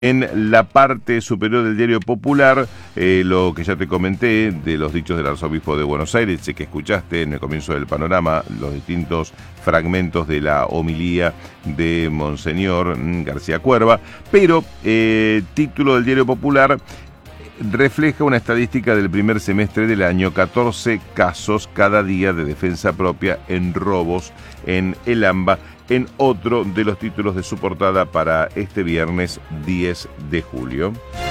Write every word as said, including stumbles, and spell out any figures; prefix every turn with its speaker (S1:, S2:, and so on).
S1: En la parte superior del Diario Popular, eh, lo que ya te comenté de los dichos del arzobispo de Buenos Aires, sé que escuchaste en el comienzo del panorama los distintos fragmentos de la homilía de Monseñor García Cuerva, pero eh, título del Diario Popular refleja una estadística del primer semestre del año: catorce casos cada día de defensa propia en robos en el AMBA, en otro de los títulos de su portada para este viernes diez de julio.